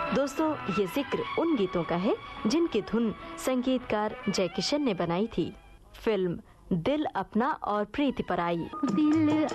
दोस्तों, ये जिक्र उन गीतों का है जिनकी धुन संगीतकार जय किशन ने बनाई थी। फिल्म दिल अपना और प्रीति पराई। दिल